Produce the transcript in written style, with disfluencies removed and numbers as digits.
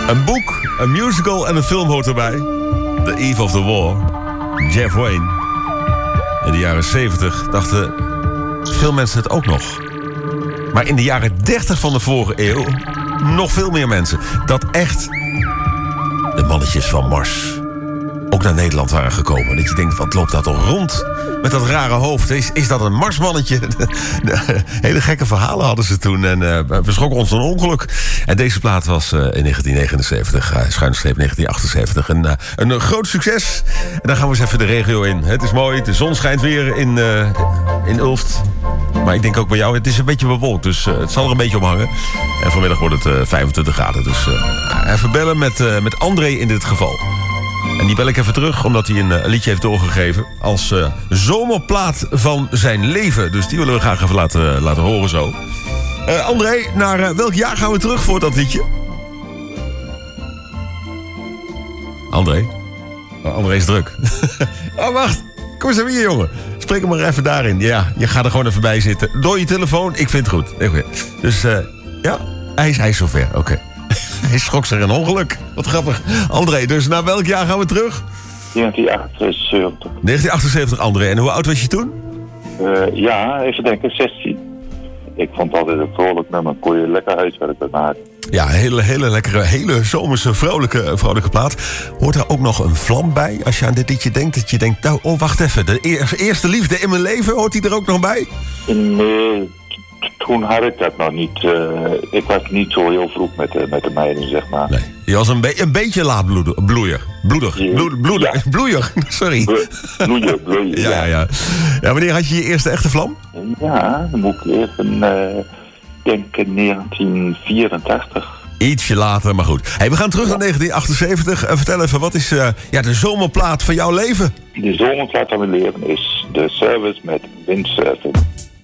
Een boek, een musical en een film hoort erbij. The Eve of the War. Jeff Wayne. In de jaren 70 dachten veel mensen het ook nog. Maar in de jaren 30 van de vorige eeuw nog veel meer mensen. Dat echt de mannetjes van Mars ook naar Nederland waren gekomen. Dat je denkt, wat loopt dat toch rond met dat rare hoofd? Is dat een Marsmannetje? Hele gekke verhalen hadden ze toen. En we schrokken ons een ongeluk. En deze plaat was in 1979, schuinstreep 1978, een groot succes. En dan gaan we eens even de regio in. Het is mooi, de zon schijnt weer in Ulft. Maar ik denk ook bij jou, het is een beetje bewolkt, dus het zal er een beetje om hangen. En vanmiddag wordt het 25 graden. Dus even bellen met André in dit geval. En die bel ik even terug, omdat hij een liedje heeft doorgegeven als zomerplaat van zijn leven. Dus die willen we graag even laten horen zo. André, naar welk jaar gaan we terug voor dat liedje? André? Oh, André is druk. Oh, wacht. Kom eens even hier, jongen. Spreek hem maar even daarin. Ja, je gaat er gewoon even bij zitten. Door je telefoon, ik vind het goed. Okay. Dus ja, hij is zover. Oké. Hij schrok zich een ongeluk. Wat grappig. André, dus naar welk jaar gaan we terug? 1978. 1978, André. En hoe oud was je toen? Ja, even denken, 16. Ik vond het altijd een vrolijk nummer. Kon je lekker huiswerk bij maken. Ja, hele lekkere, hele zomerse, vrolijke plaat. Hoort daar ook nog een vlam bij? Als je aan dit liedje denkt, dat je denkt, nou, oh, wacht even. De eerste liefde in mijn leven, hoort die er ook nog bij? Nee, toen had ik dat nog niet. Ik was niet zo heel vroeg met de meiden, zeg maar. Nee, je was een beetje laatbloeier. Bloeier, sorry. Bloeier. Ja. Ja, wanneer had je je eerste echte vlam? Ja, dan moet ik even denken 1984. Ietsje later, maar goed. Hey, we gaan terug naar 1978. Vertel even, wat is de zomerplaat van jouw leven? De zomerplaat van mijn leven is The Service met Windsurfing.